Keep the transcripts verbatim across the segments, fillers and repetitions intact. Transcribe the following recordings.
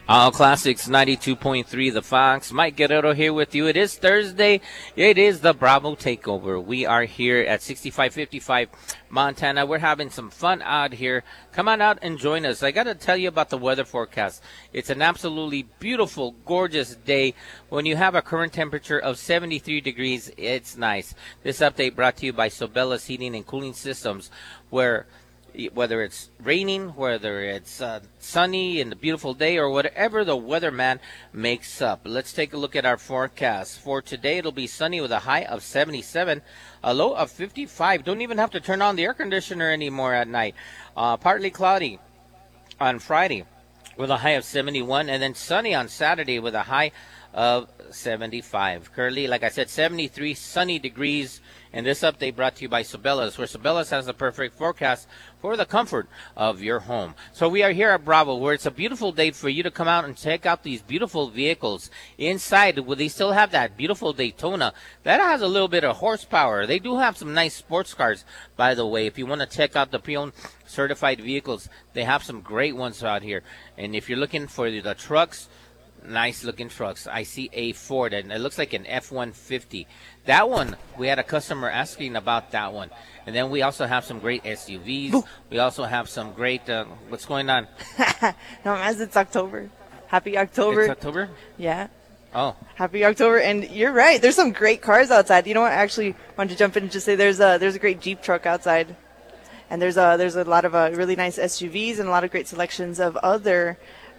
All Classics ninety-two point three The Fox. Mike Guerrero here with you. It is Thursday. It is the Bravo Takeover. We are here at sixty-five fifty-five Montana. We're having some fun out here. Come on out and join us. I got to tell you about the weather forecast. It's an absolutely beautiful, gorgeous day. When you have a current temperature of seventy-three degrees, it's nice. This update brought to you by Sobella's Heating and Cooling Systems, where whether it's raining, whether it's uh, sunny and a beautiful day, or whatever the weatherman makes up. Let's take a look at our forecast. For today, it'll be sunny with a high of seventy-seven, a low of fifty-five. Don't even have to turn on the air conditioner anymore at night. Uh, partly cloudy on Friday with a high of seventy-one, and then sunny on Saturday with a high of seventy-five. Currently, like I said, seventy-three sunny degrees. And this update brought to you by Sobella's, where Sobella's has the perfect forecast for the comfort of your home. So we are here at Bravo, where it's a beautiful day for you to come out and check out these beautiful vehicles. Inside, well, they still have that beautiful Daytona. That has a little bit of horsepower. They do have some nice sports cars, by the way. If you want to check out the pre-owned certified vehicles, they have some great ones out here. And if you're looking for the trucks, nice looking trucks. I see a Ford, and it looks like an F one fifty. That one, we had a customer asking about that one. And then we also have some great S U Vs. Ooh. We also have some great, uh, what's going on? No, as it's October. Happy October. It's October? Yeah. Oh. Happy October. And you're right. There's some great cars outside. You know what? I actually wanted to jump in and just say there's a, there's a great Jeep truck outside. And there's a, there's a lot of uh, really nice S U Vs and a lot of great selections of other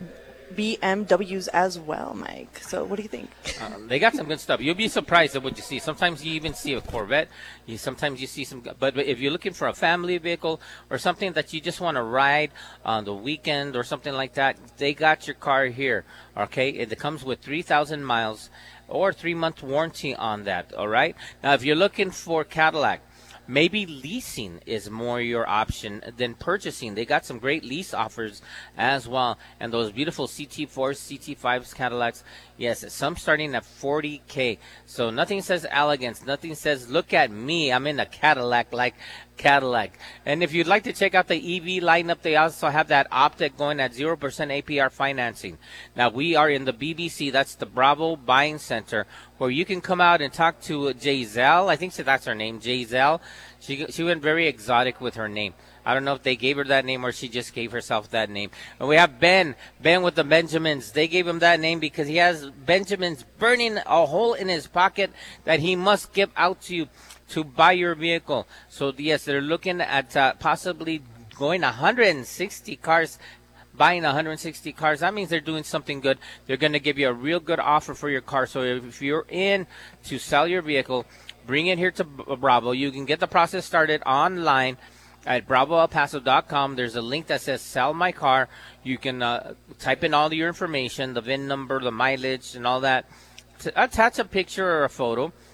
B M Ws as well, Mike. So what do you think? Um, they got some good stuff. You'll be surprised at what you see. Sometimes you even see a Corvette. You Sometimes you see some. But if you're looking for a family vehicle or something that you just want to ride on the weekend or something like that, they got your car here. Okay, it comes with three thousand miles or three-month warranty on that. All right. Now, if you're looking for Cadillac, maybe leasing is more your option than purchasing. They got some great lease offers as well. And those beautiful C T fours, C T fives, Cadillacs, yes, some starting at forty K. So nothing says elegance. Nothing says, look at me, I'm in a Cadillac like Cadillac. And if you'd like to check out the E V lineup, they also have that Optic going at zero percent A P R financing. Now, we are in the B B C, that's the Bravo Buying Center, where you can come out and talk to Giselle. I think that's her name, Giselle. She, she went very exotic with her name. I don't know if they gave her that name or she just gave herself that name. And we have Ben, Ben with the Benjamins. They gave him that name because he has Benjamins burning a hole in his pocket that he must give out to you to buy your vehicle. So, yes, they're looking at uh, possibly going one hundred sixty cars, buying one hundred sixty cars. That means they're doing something good. They're going to give you a real good offer for your car. So if you're in to sell your vehicle, bring it here to Bravo. You can get the process started online at bravo el paso dot com. There's a link that says sell my car. You can uh, type in all your information, the V I N number, the mileage, and all that. To attach a picture or a photo.